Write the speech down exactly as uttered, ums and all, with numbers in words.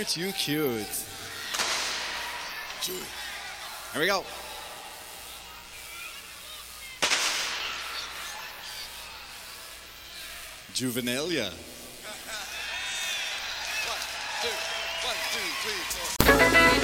Aren't you cute? Here we go. Juvenalia. One, two, one, two, three, four.